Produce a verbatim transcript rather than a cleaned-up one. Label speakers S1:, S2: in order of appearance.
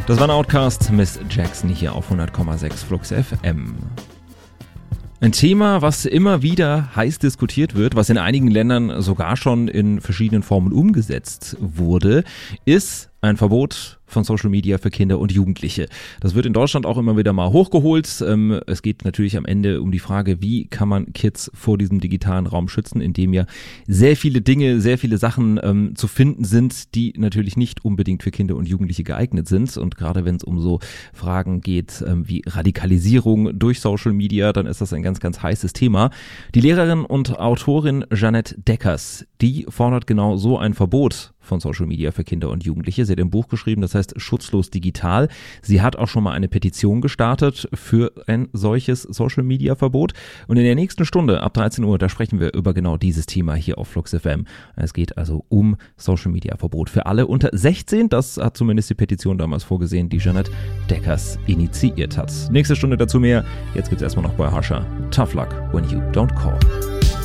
S1: Das war ein Outcast, Miss Jackson hier auf hundert Komma sechs Flux F M. Ein Thema, was immer wieder heiß diskutiert wird, was in einigen Ländern sogar schon in verschiedenen Formen umgesetzt wurde, ist ein Verbot von Social Media für Kinder und Jugendliche. Das wird in Deutschland auch immer wieder mal hochgeholt. Es geht natürlich am Ende um die Frage, wie kann man Kids vor diesem digitalen Raum schützen, in dem ja sehr viele Dinge, sehr viele Sachen ähm, zu finden sind, die natürlich nicht unbedingt für Kinder und Jugendliche geeignet sind. Und gerade wenn es um so Fragen geht ähm, wie Radikalisierung durch Social Media, dann ist das ein ganz, ganz heißes Thema. Die Lehrerin und Autorin Jeanette Deckers, die fordert genau so ein Verbot von Social Media für Kinder und Jugendliche. Sie hat ein Buch geschrieben, das heißt Schutzlos digital. Sie hat auch schon mal eine Petition gestartet für ein solches Social Media Verbot. Und in der nächsten Stunde ab dreizehn Uhr, da sprechen wir über genau dieses Thema hier auf Flux F M. Es geht also um Social Media Verbot für alle unter sechzehn. Das hat zumindest die Petition damals vorgesehen, die Jeanette Deckers initiiert hat. Nächste Stunde dazu mehr. Jetzt gibt's erstmal noch bei Harsha Tough Luck When You Don't Call.